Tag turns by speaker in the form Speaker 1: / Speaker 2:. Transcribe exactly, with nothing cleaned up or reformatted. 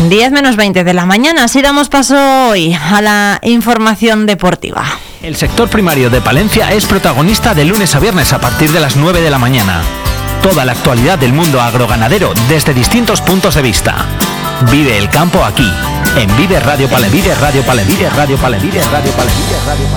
Speaker 1: diez menos veinte de la mañana, así damos paso hoy a la información deportiva.
Speaker 2: El sector primario de Palencia es protagonista de lunes a viernes a partir de las nueve de la mañana. Toda la actualidad del mundo agroganadero desde distintos puntos de vista. Vive el campo aquí, en Vive Radio Pale, Vive Radio Pale, Vive Radio Pale, Vive Radio Pale, Vive Radio Pale.